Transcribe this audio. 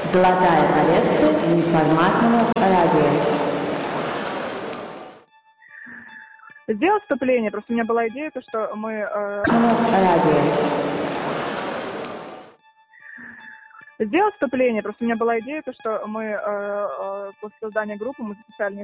Золотая коллекция неформатного радио. Сделать вступление, просто у меня была идея, то, что мы... Радио. Сделать вступление, просто у меня была идея, то, что мы после создания группы мы записали